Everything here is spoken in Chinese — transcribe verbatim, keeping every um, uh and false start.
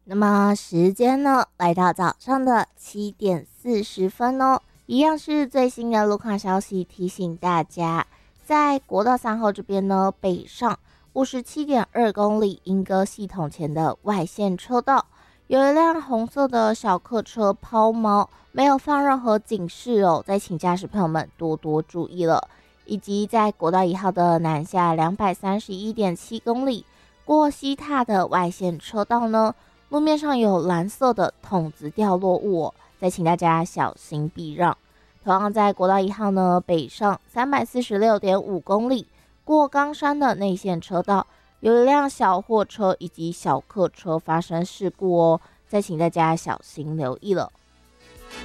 那么时间呢，来到早上的七点四十分哦，一样是最新的路况消息，提醒大家，在国道三号这边呢，北上五十七点二公里莺歌系统前的外线车道，有一辆红色的小客车抛锚，没有放任何警示哦，再请驾驶朋友们多多注意了。以及在国道一号的南下两百三十一点七公里过西塔的外线车道呢，路面上有蓝色的筒子掉落物哦，再请大家小心避让。同样在国道一号呢，北上三百四十六点五公里过冈山的内线车道，有一辆小货车以及小客车发生事故哦，再请大家小心留意了。